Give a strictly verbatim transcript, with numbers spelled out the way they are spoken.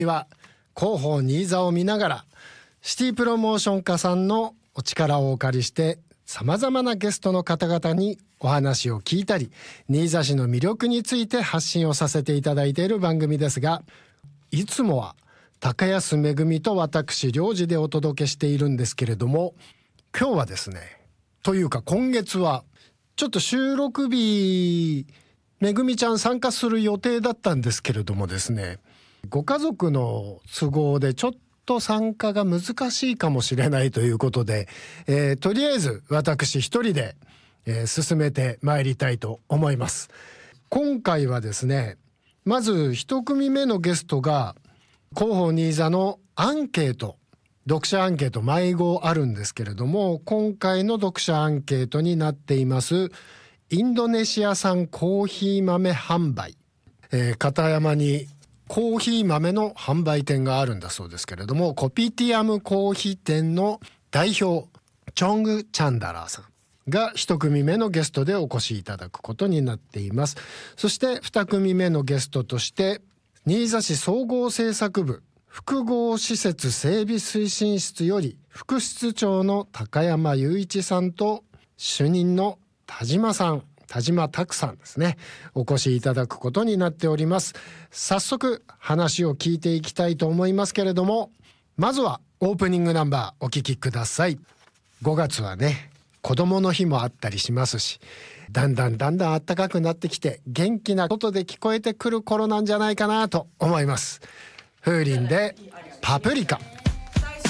は広報ニーザを見ながらシティプロモーション課さんのお力をお借りしてさまざまなゲストの方々にお話を聞いたり新座市の魅力について発信をさせていただいている番組ですが、いつもは高安めぐみと私領事でお届けしているんですけれども、今日はですねというか今月はちょっと収録日めぐみちゃん参加する予定だったんですけれどもですね、ご家族の都合でちょっと参加が難しいかもしれないということで、えー、とりあえず私一人で、えー、進めてまいりたいと思います。今回はですね、まず一組目のゲストが広報ニーザのアンケート、読者アンケート毎号あるんですけれども、今回の読者アンケートになっていますインドネシア産コーヒー豆販売、えー、片山にコーヒー豆の販売店があるんだそうですけれども、コピティアムコーヒー店の代表チョング・チャンダラーさんが一組目のゲストでお越しいただくことになっています。そして二組目のゲストとして新座市総合政策部複合施設整備推進室より副室長の高山雄一さんと主任の田島さん、田島拓さんですね、お越しいただくことになっております。早速話を聞いていきたいと思いますけれども、まずはオープニングナンバーお聴きください。ごがつはね子どもの日もあったりしますし、だんだんだんだん暖かくなってきて元気なことで聞こえてくる頃なんじゃないかなと思います。風鈴でパプリカ。